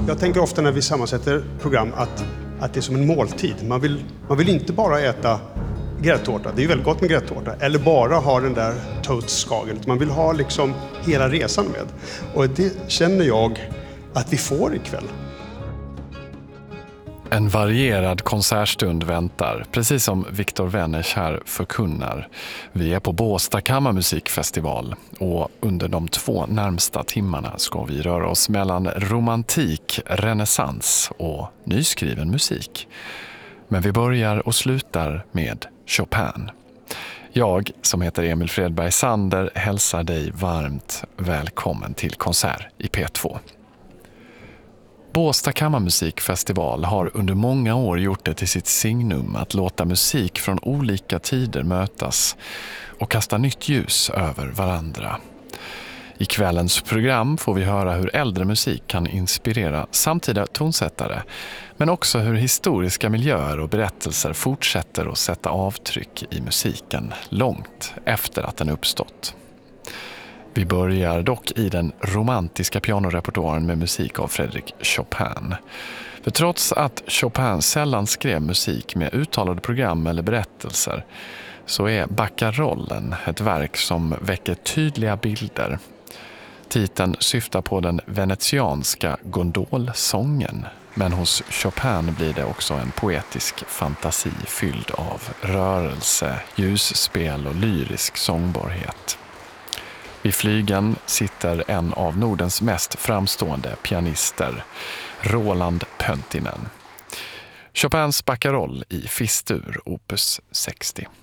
Jag tänker ofta när vi sammansätter program att det är som en måltid. Man vill inte bara äta gräddtårta, det är väldigt gott med gräddtårta, eller bara ha den där toastskagen. Man vill ha liksom hela resan med. Och det känner jag att vi får ikväll. En varierad konsertstund väntar, precis som Viktor Wenners här förkunnar. Vi är på Båstad kammarmusikfestival och under de 2 närmsta timmarna ska vi röra oss mellan romantik, renässans och nyskriven musik. Men vi börjar och slutar med Chopin. Jag, som heter Emil Fredberg Sander, hälsar dig varmt välkommen till konsert i P2. Båstad kammarmusikfestival har under många år gjort det till sitt signum att låta musik från olika tider mötas och kasta nytt ljus över varandra. I kvällens program får vi höra hur äldre musik kan inspirera samtida tonsättare, men också hur historiska miljöer och berättelser fortsätter att sätta avtryck i musiken långt efter att den uppstått. Vi börjar dock i den romantiska pianorepertoaren med musik av Frédéric Chopin. För trots att Chopin sällan skrev musik med uttalade program eller berättelser så är Baccarollen ett verk som väcker tydliga bilder. Titeln syftar på den venetianska gondolsången, men hos Chopin blir det också en poetisk fantasi fylld av rörelse, ljusspel och lyrisk sångbarhet. Vid flygeln sitter en av Nordens mest framstående pianister, Roland Pöntinen. Chopins Baccaroll i Fistur, opus 60.